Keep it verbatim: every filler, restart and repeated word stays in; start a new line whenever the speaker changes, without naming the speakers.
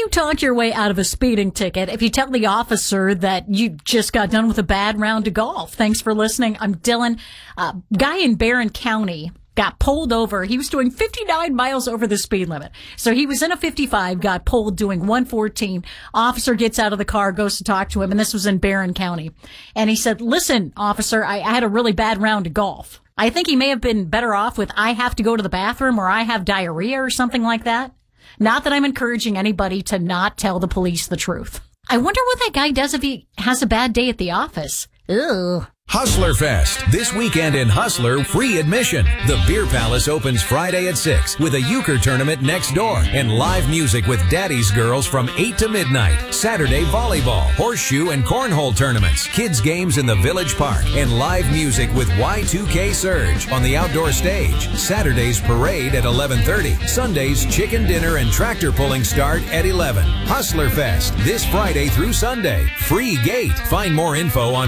you talk your way out of a speeding ticket if you tell the officer that you just got done with a bad round of golf. Thanks for listening. I'm Dylan. Uh, guy in Barron County got pulled over. He was doing fifty-nine miles over the speed limit. So he was in a fifty-five, got pulled doing one fourteen. Officer gets out of the car, goes to talk to him, and this was in Barron County. And he said, listen, officer, I, I had a really bad round of golf. I think he may have been better off with I have to go to the bathroom or I have diarrhea or something like that. Not that I'm encouraging anybody to not tell the police the truth. I wonder what that guy does if he has a bad day at the office. Ew.
Hustler Fest. This weekend in Hustler, free admission. The Beer Palace opens Friday at six with a euchre tournament next door and live music with Daddy's Girls from eight to midnight. Saturday, volleyball, horseshoe, and cornhole tournaments. Kids games in the Village Park and live music with Y two K Surge on the outdoor stage. Saturday's parade at eleven thirty. Sundays, chicken dinner and tractor pulling start at eleven. Hustler Fest this Friday through Sunday. Free gate. Find more info on